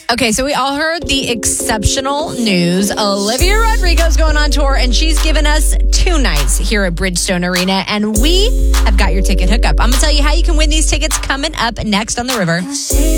Okay, so we all heard the exceptional news. Olivia Rodrigo's going on tour, and she's given us 2 nights here at Bridgestone Arena, and we have got your ticket hookup. I'm going to tell you how you can win these tickets coming up next on The River.